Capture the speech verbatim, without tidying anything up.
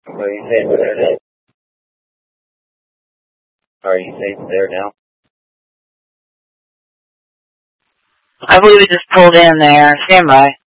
Are you saying there now? Are you saying there now? I believe it just pulled in there. Stand by.